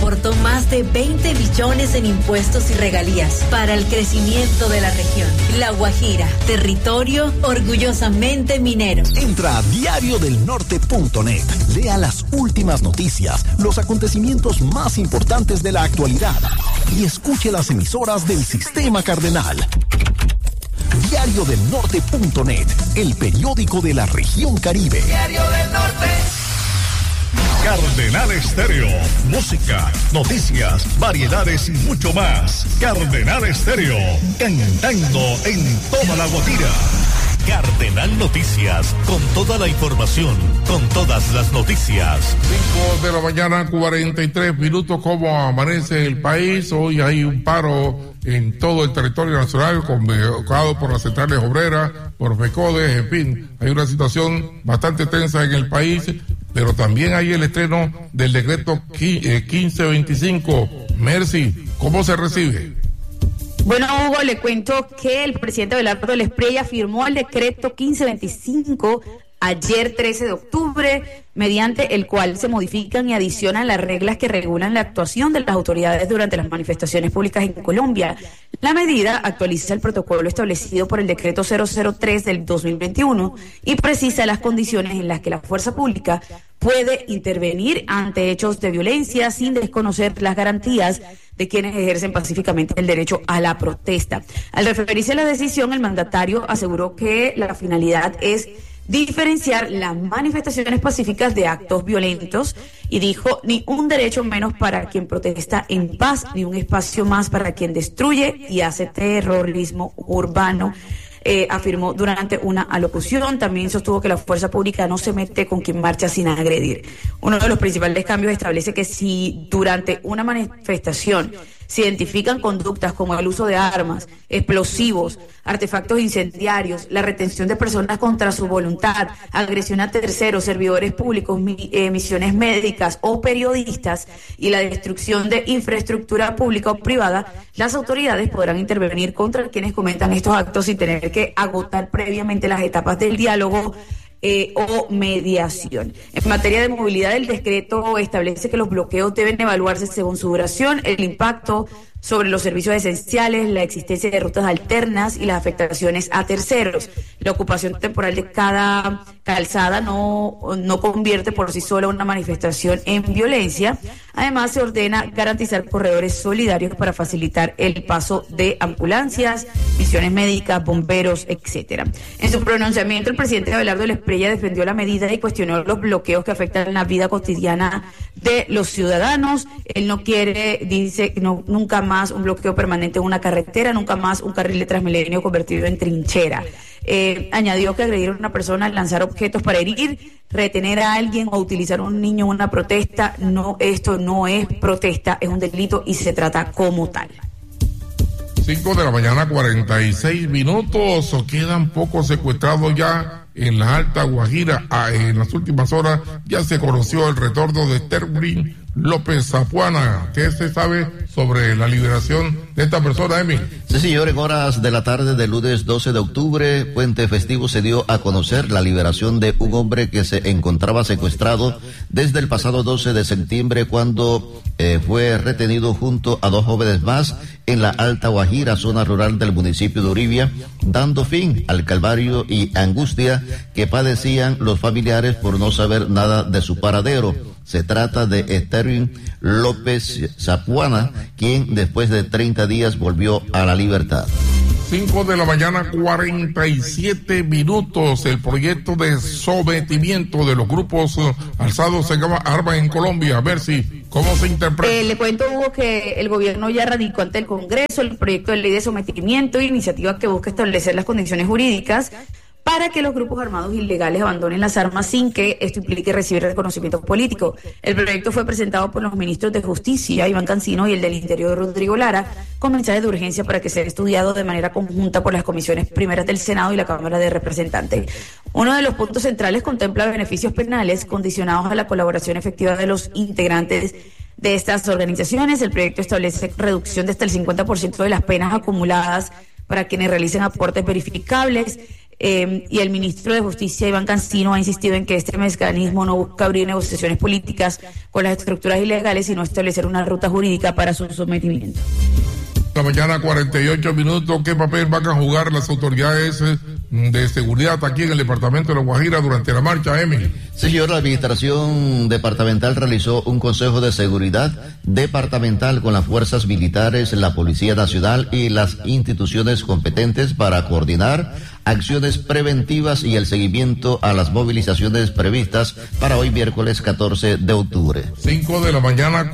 aportó más de 20 billones en impuestos y regalías para el crecimiento de la región. La Guajira, territorio orgullosamente minero. Entra a diariodelnorte.net. Lea las últimas noticias, los acontecimientos más importantes de la actualidad y escuche las emisoras del Sistema Cardenal. Diariodelnorte.net, el periódico de la región Caribe. Diario del Norte. Cardenal Estéreo, música, noticias, variedades y mucho más. Cardenal Estéreo, cantando en toda La Guajira. Cardenal Noticias, con toda la información, con todas las noticias. 5 de la mañana, 43 minutos. ¿Cómo amanece el país? Hoy hay un paro en todo el territorio nacional, convocado por las centrales obreras, por FECODE, en fin. Hay una situación bastante tensa en el país, pero también hay el estreno del decreto 1525. Mercy, ¿cómo se recibe? Bueno, Hugo, le cuento que el presidente Abelardo Lesprella firmó el decreto 1525 ayer 13 de octubre, mediante el cual se modifican y adicionan las reglas que regulan la actuación de las autoridades durante las manifestaciones públicas en Colombia. La medida actualiza el protocolo establecido por el decreto 003 del 2021 y precisa las condiciones en las que la fuerza pública puede intervenir ante hechos de violencia sin desconocer las garantías de quienes ejercen pacíficamente el derecho a la protesta. Al referirse a la decisión, el mandatario aseguró que la finalidad es diferenciar las manifestaciones pacíficas de actos violentos y dijo: ni un derecho menos para quien protesta en paz, ni un espacio más para quien destruye y hace terrorismo urbano. Afirmó durante una alocución. También sostuvo que la fuerza pública no se mete con quien marcha sin agredir. Uno de los principales cambios establece que si durante una manifestación se identifican conductas como el uso de armas, explosivos, artefactos incendiarios, la retención de personas contra su voluntad, agresión a terceros, servidores públicos, misiones médicas o periodistas y la destrucción de infraestructura pública o privada, las autoridades podrán intervenir contra quienes cometan estos actos sin tener que agotar previamente las etapas del diálogo o mediación. En materia de movilidad, el decreto establece que los bloqueos deben evaluarse según su duración, el impacto sobre los servicios esenciales, la existencia de rutas alternas y las afectaciones a terceros. La ocupación temporal de cada calzada no convierte por sí sola una manifestación en violencia. Además, se ordena garantizar corredores solidarios para facilitar el paso de ambulancias, misiones médicas, bomberos, etcétera. En su pronunciamiento, el presidente Abelardo Lesprella defendió la medida y cuestionó los bloqueos que afectan la vida cotidiana de los ciudadanos. Él no quiere, dice, nunca más un bloqueo permanente en una carretera, nunca más un carril de Transmilenio convertido en trinchera. Añadió que agredir a una persona, lanzar objetos para herir, retener a alguien o utilizar a un niño en una protesta, esto no es protesta, es un delito y se trata como tal. 5 de la mañana, 46 minutos. Quedan pocos secuestrados ya en la Alta Guajira. En las últimas horas ya se conoció el retorno de Sterling López Zapuana. ¿Qué se sabe sobre la liberación de esta persona, Emil? Sí, señor, en horas de la tarde del lunes 12 de octubre, puente festivo, se dio a conocer la liberación de un hombre que se encontraba secuestrado desde el pasado 12 de septiembre, cuando fue retenido junto a 2 jóvenes más en la Alta Guajira, zona rural del municipio de Uribia, dando fin al calvario y angustia que padecían los familiares por no saber nada de su paradero. Se trata de Sterling López Zapuana, quien después de 30 días volvió a la libertad. 5 de la mañana, 47 minutos. El proyecto de sometimiento de los grupos alzados se llama Armas en Colombia. A ver si, ¿cómo se interpreta? Le cuento, Hugo, que el gobierno ya radicó ante el Congreso el proyecto de ley de sometimiento, iniciativa que busca establecer las condiciones jurídicas para que los grupos armados ilegales abandonen las armas sin que esto implique recibir reconocimiento político. El proyecto fue presentado por los ministros de Justicia, Iván Cancino, y el del Interior, Rodrigo Lara, con mensajes de urgencia para que sea estudiado de manera conjunta por las comisiones primeras del Senado y la Cámara de Representantes. Uno de los puntos centrales contempla beneficios penales condicionados a la colaboración efectiva de los integrantes de estas organizaciones. El proyecto establece reducción de hasta el 50% de las penas acumuladas para quienes realicen aportes verificables. y el ministro de Justicia, Iván Cancino, ha insistido en que este mecanismo no busca abrir negociaciones políticas con las estructuras ilegales, sino establecer una ruta jurídica para su sometimiento. La mañana 48 minutos, ¿qué papel van a jugar las autoridades de seguridad aquí en el departamento de La Guajira durante la marcha, Emily? Señor, la administración departamental realizó un consejo de seguridad departamental con las fuerzas militares, la Policía Nacional y las instituciones competentes para coordinar acciones preventivas y el seguimiento a las movilizaciones previstas para hoy miércoles 14 de octubre. 5 de la mañana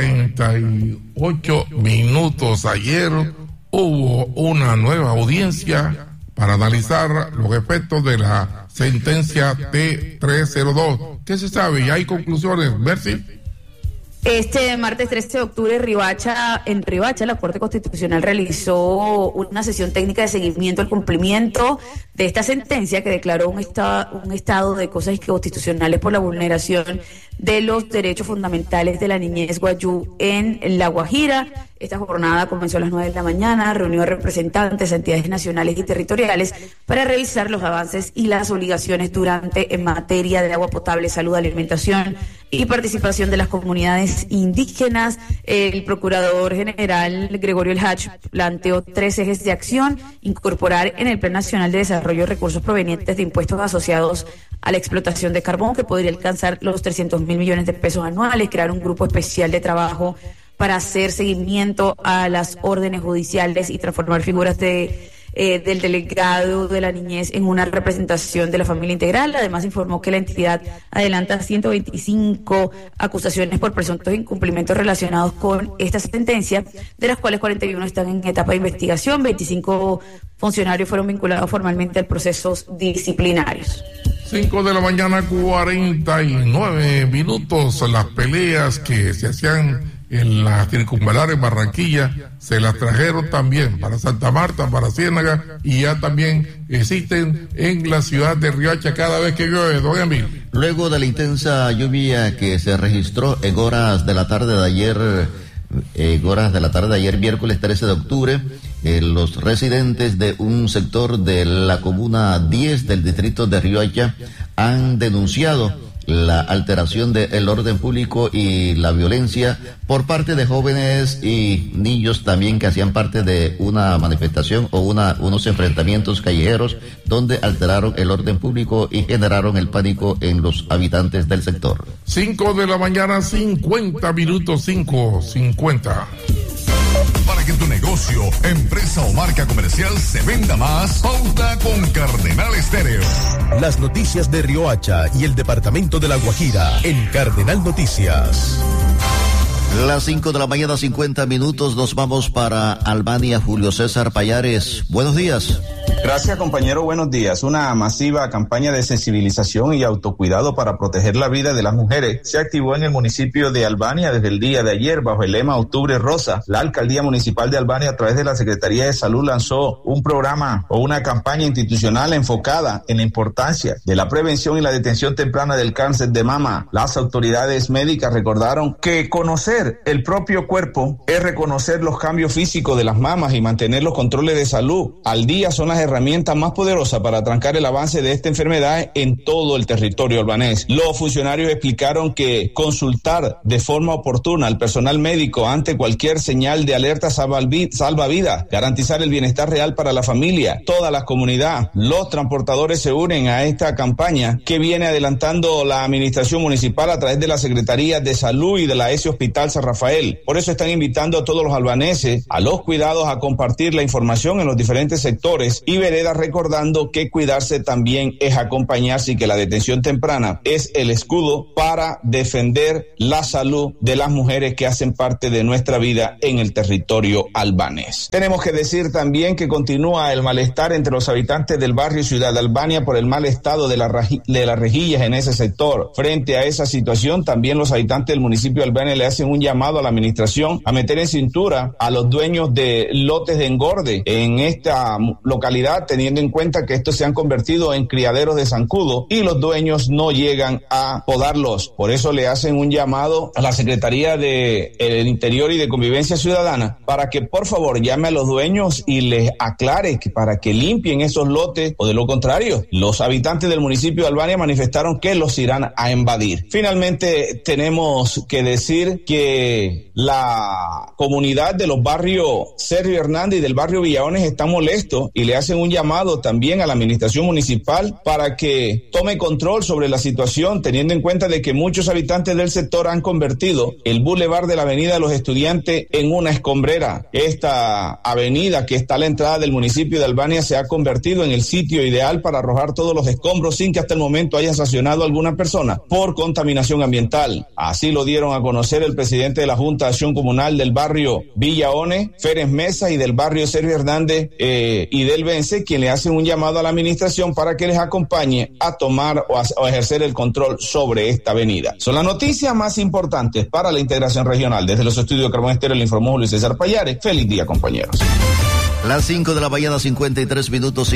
48 minutos. Ayer hubo una nueva audiencia para analizar los efectos de la sentencia T302. ¿Qué se sabe? ¿Ya hay conclusiones, Mercy? Este martes 13 de octubre, en Riohacha, la Corte Constitucional realizó una sesión técnica de seguimiento al cumplimiento de esta sentencia que declaró un estado de cosas inconstitucionales por la vulneración de los derechos fundamentales de la niñez guayú en La Guajira. Esta jornada comenzó a las 9 de la mañana, reunió a representantes de entidades nacionales y territoriales para revisar los avances y las obligaciones en materia de agua potable, salud, alimentación y participación de las comunidades indígenas. El procurador general Gregorio El Hach planteó 3 ejes de acción: incorporar en el Plan Nacional de Desarrollo recursos provenientes de impuestos asociados a la explotación de carbón, que podría alcanzar los 300.000 millones de pesos anuales, crear un grupo especial de trabajo para hacer seguimiento a las órdenes judiciales y transformar figuras del delegado de la niñez en una representación de la familia integral. Además, informó que la entidad adelanta 125 acusaciones por presuntos incumplimientos relacionados con esta sentencia, de las cuales 41 están en etapa de investigación. 25 funcionarios fueron vinculados formalmente a procesos disciplinarios. 5 de la mañana 49 minutos. Las peleas que se hacían en la circunvalar en Barranquilla se las trajeron también para Santa Marta, para Ciénaga, y ya también existen en la ciudad de Riohacha cada vez que llueve, don Emil. Luego de la intensa lluvia que se registró en horas de la tarde de ayer, miércoles 13 de octubre, los residentes de un sector de la comuna 10 del distrito de Riohacha han denunciado la alteración del orden público y la violencia por parte de jóvenes y niños también que hacían parte de una manifestación o unos enfrentamientos callejeros donde alteraron el orden público y generaron el pánico en los habitantes del sector. 5 de la mañana 50 minutos, 5:50. Para que tu negocio, empresa o marca comercial se venda más, pauta con Cardenal Estéreo. Las noticias de Riohacha y el departamento de La Guajira en Cardenal Noticias. Las 5 de la mañana 50 minutos, nos vamos para Albania. Julio César Payares, buenos días. Gracias, compañero, buenos días. Una masiva campaña de sensibilización y autocuidado para proteger la vida de las mujeres se activó en el municipio de Albania desde el día de ayer bajo el lema Octubre Rosa. La Alcaldía Municipal de Albania, a través de la Secretaría de Salud, lanzó un programa o una campaña institucional enfocada en la importancia de la prevención y la detención temprana del cáncer de mama. Las autoridades médicas recordaron que conocer el propio cuerpo es reconocer los cambios físicos de las mamas y mantener los controles de salud al día son las herramientas más poderosas para trancar el avance de esta enfermedad en todo el territorio albanés. Los funcionarios explicaron que consultar de forma oportuna al personal médico ante cualquier señal de alerta salva vidas, garantizar el bienestar real para la familia, toda la comunidad. Los transportadores se unen a esta campaña que viene adelantando la administración municipal a través de la Secretaría de Salud y de la ESE Hospital San Rafael. Por eso están invitando a todos los albaneses a los cuidados, a compartir la información en los diferentes sectores y veredas, recordando que cuidarse también es acompañarse y que la detención temprana es el escudo para defender la salud de las mujeres que hacen parte de nuestra vida en el territorio albanés. Tenemos que decir también que continúa el malestar entre los habitantes del barrio Ciudad de Albania por el mal estado de las rejillas en ese sector. Frente a esa situación, también los habitantes del municipio de Albania le hacen un llamado a la administración a meter en cintura a los dueños de lotes de engorde en esta localidad, teniendo en cuenta que estos se han convertido en criaderos de zancudo y los dueños no llegan a podarlos. Por eso le hacen un llamado a la Secretaría de el Interior y de Convivencia Ciudadana para que por favor llame a los dueños y les aclare que para que limpien esos lotes, o de lo contrario, los habitantes del municipio de Albania manifestaron que los irán a invadir. Finalmente, tenemos que decir que la comunidad de los barrios Sergio Hernández y del barrio Villaones está molesto y le hacen un llamado también a la administración municipal para que tome control sobre la situación, teniendo en cuenta de que muchos habitantes del sector han convertido el bulevar de la Avenida de los Estudiantes en una escombrera. Esta avenida que está a la entrada del municipio de Albania se ha convertido en el sitio ideal para arrojar todos los escombros sin que hasta el momento hayan sancionado a alguna persona por contaminación ambiental. Así lo dieron a conocer el presidente de la Junta de Acción Comunal del barrio Villaones, Férez Mesa, y del barrio Sergio Hernández y del Vence, quien le hace un llamado a la administración para que les acompañe a tomar o a ejercer el control sobre esta avenida. Son las noticias más importantes para la integración regional. Desde los estudios de Carbón Estéreo le informó Luis César Payares. Feliz día, compañeros. Las 5 de la mañana, 53 minutos,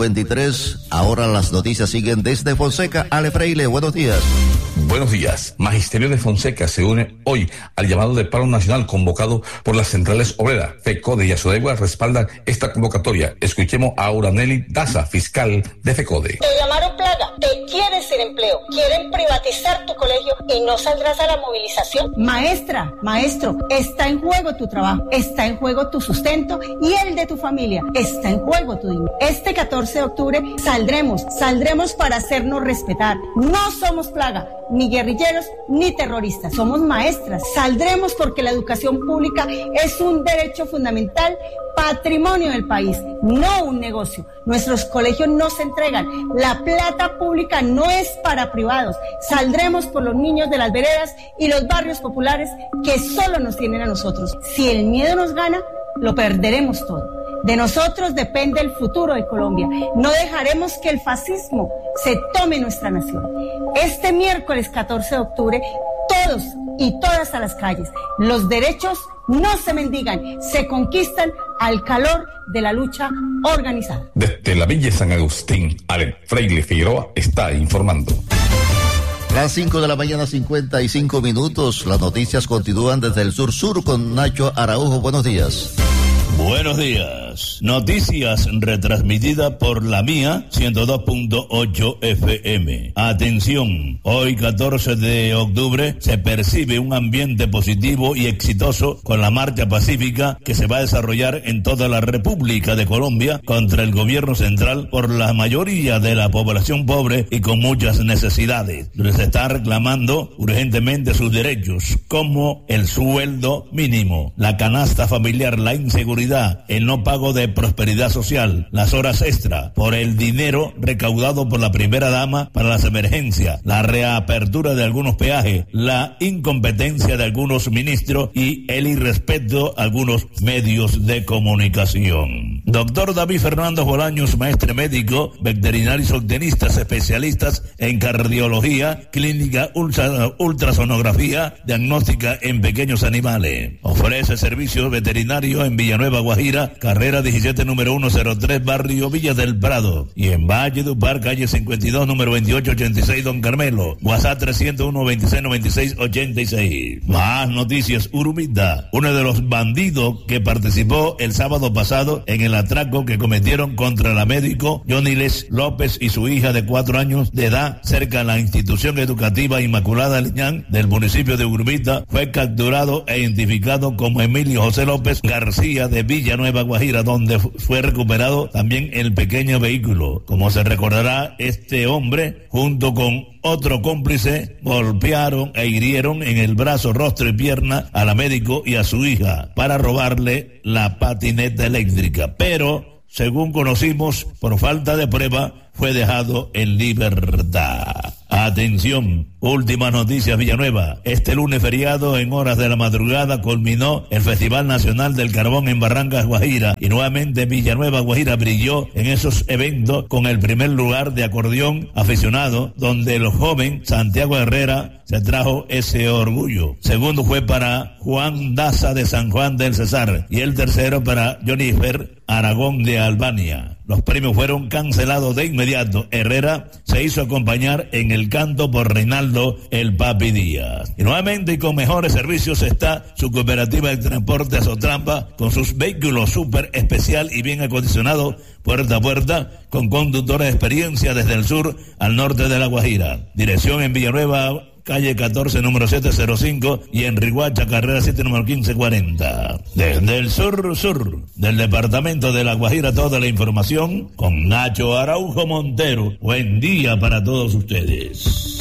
5:53. Ahora las noticias siguen desde Fonseca. Ale Freile, buenos días. Buenos días. Magisterio de Fonseca se une hoy al llamado de paro nacional convocado por las centrales obreras. FECODE y Asodegua respaldan esta convocatoria. Escuchemos a Auranelli Daza, fiscal de FECODE. Te llamaron plaga, te quieren sin empleo, quieren privatizar tu colegio y no saldrás a la movilización. Maestra, maestro, está en juego tu trabajo, está en juego tu sustento y el de tu familia, está en juego tu dignidad. Este 14 de octubre saldremos para hacernos respetar. No somos plaga, ni guerrilleros, ni terroristas. Somos maestras. Saldremos porque la educación pública es un derecho fundamental, patrimonio del país, no un negocio. Nuestros colegios no se entregan. La plata pública no es para privados. Saldremos por los niños de las veredas y los barrios populares que solo nos tienen a nosotros. Si el miedo nos gana, lo perderemos todo. De nosotros depende el futuro de Colombia. No dejaremos que el fascismo se tome nuestra nación. Este miércoles 14 de octubre, todos y todas a las calles. Los derechos no se mendigan, se conquistan al calor de la lucha organizada. Desde la Villa San Agustín, Ale Freile Figueroa está informando. Las 5 de la mañana, 55 minutos. Las noticias continúan desde el sur con Nacho Araujo. Buenos días. Buenos días. Noticias retransmitidas por la mía 102.8 FM. Atención, hoy 14 de octubre se percibe un ambiente positivo y exitoso con la marcha pacífica que se va a desarrollar en toda la República de Colombia contra el gobierno central por la mayoría de la población pobre y con muchas necesidades. Les está reclamando urgentemente sus derechos como el sueldo mínimo, la canasta familiar, la inseguridad, el no pago de prosperidad social, las horas extra, por el dinero recaudado por la primera dama para las emergencias, la reapertura de algunos peajes, la incompetencia de algunos ministros y el irrespeto a algunos medios de comunicación. Doctor David Fernando Bolaños, maestre médico, veterinario y zootecnistas, especialistas en cardiología, clínica, ultrasonografía, diagnóstica en pequeños animales. Ofrece servicios veterinarios en Villanueva, Guajira, carrera 17, número 103, barrio Villa del Prado. Y en Valle Dupar, calle 52, número 2886, Don Carmelo. WhatsApp 301-2696-86. Más noticias. Urumita, uno de los bandidos que participó el sábado pasado en el atraco que cometieron contra la médico Yoniles López y su hija de 4 años de edad cerca de la institución educativa Inmaculada Liñán del municipio de Urumita, fue capturado e identificado como Emilio José López García de Villanueva, Guajira, donde fue recuperado también el pequeño vehículo. Como se recordará, este hombre, junto con otro cómplice, golpearon e hirieron en el brazo, rostro y pierna a la médico y a su hija para robarle la patineta eléctrica. Pero, según conocimos, por falta de prueba, fue dejado en libertad. Atención, últimas noticias Villanueva. Este lunes feriado en horas de la madrugada culminó el Festival Nacional del Carbón en Barrancas, Guajira, y nuevamente Villanueva, Guajira brilló en esos eventos con el primer lugar de acordeón aficionado, donde el joven Santiago Herrera se trajo ese orgullo. Segundo fue para Juan Daza de San Juan del Cesar y el tercero para Jonifer Aragón de Albania. Los premios fueron cancelados de inmediato. Herrera se hizo acompañar en el canto por Reinaldo el Papi Díaz. Y nuevamente y con mejores servicios está su cooperativa de transporte Azotrampa con sus vehículos súper especial y bien acondicionados puerta a puerta con conductores de experiencia desde el sur al norte de La Guajira. Dirección en Villanueva, calle 14, número 705, y en Riguacha, carrera 7, número 1540. Desde el sur del departamento de La Guajira, toda la información con Nacho Araujo Montero. Buen día para todos ustedes.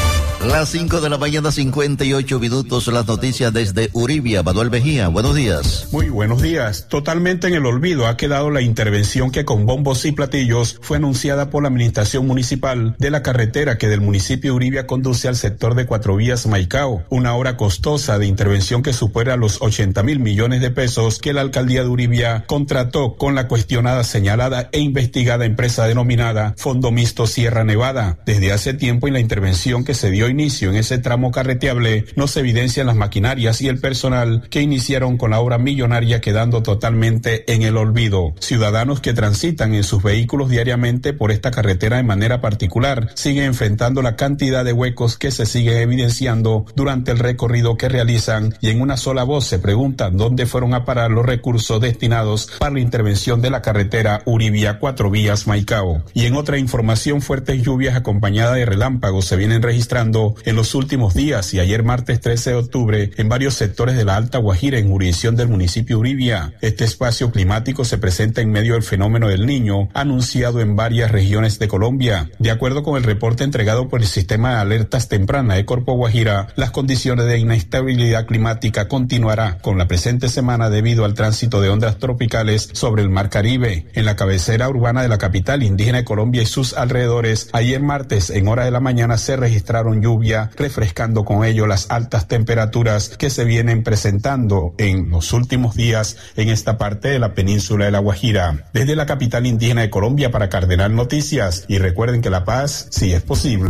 Las 5 de la mañana, 58 minutos, las noticias desde Uribia. Manuel Mejía, buenos días. Muy buenos días. Totalmente en el olvido ha quedado la intervención que con bombos y platillos fue anunciada por la administración municipal de la carretera que del municipio de Uribia conduce al sector de Cuatro Vías Maicao. Una obra costosa de intervención que supera los 80.000 millones de pesos que la alcaldía de Uribia contrató con la cuestionada, señalada e investigada empresa denominada Fondo Mixto Sierra Nevada. Desde hace tiempo en la intervención que se dio inicio en ese tramo carreteable no se evidencian las maquinarias y el personal que iniciaron con la obra millonaria, quedando totalmente en el olvido. Ciudadanos que transitan en sus vehículos diariamente por esta carretera de manera particular siguen enfrentando la cantidad de huecos que se siguen evidenciando durante el recorrido que realizan, y en una sola voz se preguntan dónde fueron a parar los recursos destinados para la intervención de la carretera Uribia Cuatro Vías Maicao. Y en otra información, fuertes lluvias acompañadas de relámpagos se vienen registrando en los últimos días, y ayer martes 13 de octubre en varios sectores de la Alta Guajira en jurisdicción del municipio Uribia. Este espacio climático se presenta en medio del fenómeno del Niño anunciado en varias regiones de Colombia. De acuerdo con el reporte entregado por el sistema de alertas temprana de Corpo Guajira, las condiciones de inestabilidad climática continuará con la presente semana debido al tránsito de ondas tropicales sobre el Mar Caribe. En la cabecera urbana de la capital indígena de Colombia y sus alrededores, ayer martes en horas de la mañana se registraron lluvia, refrescando con ello las altas temperaturas que se vienen presentando en los últimos días en esta parte de la península de La Guajira. Desde la capital indígena de Colombia para Cardenal Noticias, y recuerden que la paz sí es posible.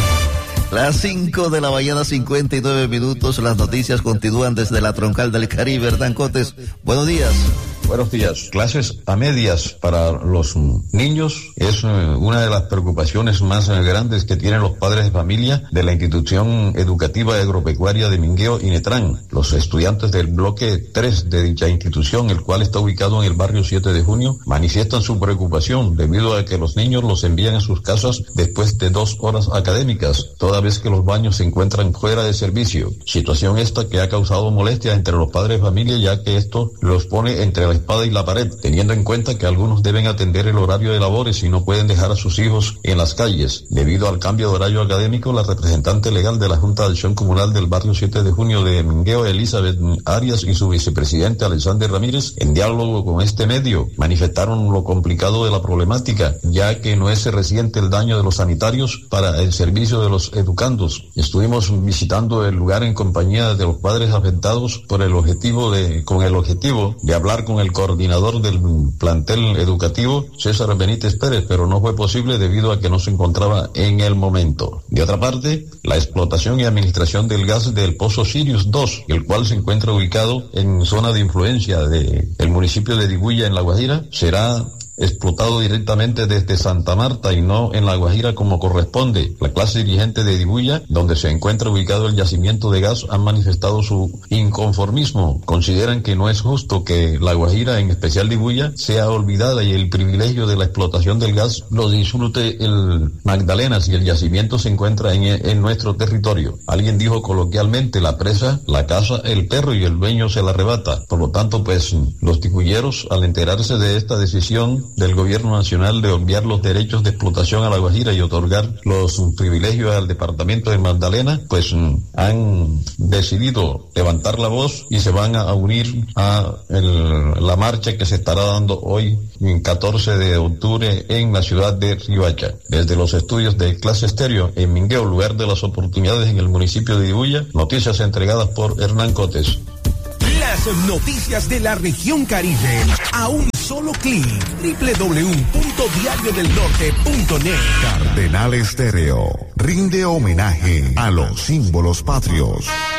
Las 5 de la mañana, 59 minutos, las noticias continúan desde la Troncal del Caribe. Hernán Cotes, buenos días. Buenos días. Clases a medias para los niños es una de las preocupaciones más grandes que tienen los padres de familia de la institución educativa agropecuaria de Mingueo y Netrán. Los estudiantes del bloque 3 de dicha institución, el cual está ubicado en el barrio 7 de junio, manifiestan su preocupación debido a que los niños los envían a sus casas después de 2 horas académicas, toda vez que los baños se encuentran fuera de servicio. Situación esta que ha causado molestias entre los padres de familia, ya que esto los pone entre la espada y la pared, teniendo en cuenta que algunos deben atender el horario de labores y no pueden dejar a sus hijos en las calles. Debido al cambio de horario académico, la representante legal de la Junta de Acción Comunal del barrio 7 de junio de Mingueo, Elizabeth Arias, y su vicepresidente Alexander Ramírez, en diálogo con este medio, manifestaron lo complicado de la problemática, ya que no es reciente el daño de los sanitarios para el servicio de los educandos. Estuvimos visitando el lugar en compañía de los padres afectados con el objetivo de hablar con el coordinador del plantel educativo, César Benítez Pérez, pero no fue posible debido a que no se encontraba en el momento. De otra parte, la explotación y administración del gas del Pozo Sirius 2, el cual se encuentra ubicado en zona de influencia del municipio de Diguilla en La Guajira, será explotado directamente desde Santa Marta y no en La Guajira como corresponde. La clase dirigente de Diguilla, donde se encuentra ubicado el yacimiento de gas, han manifestado su inconformismo. Consideran que no es justo que La Guajira, en especial Diguilla, sea olvidada y el privilegio de la explotación del gas lo disfrute el Magdalena si el yacimiento se encuentra en nuestro territorio. Alguien dijo coloquialmente: la presa, la casa, el perro, y el dueño se la arrebata. Por lo tanto, pues los digulleros, al enterarse de esta decisión, decisión del gobierno nacional de obviar los derechos de explotación a La Guajira y otorgar los privilegios al departamento de Magdalena, pues han decidido levantar la voz y se van a unir a la marcha que se estará dando hoy, 14 de octubre, en la ciudad de Riohacha. Desde los estudios de Clase Estéreo en Mingueo, lugar de las oportunidades en el municipio de Ibuya, noticias entregadas por Hernán Cotes. Las noticias de la región Caribe a un solo clic. www.diariodelnorte.net. Cardenal Estéreo rinde homenaje a los símbolos patrios.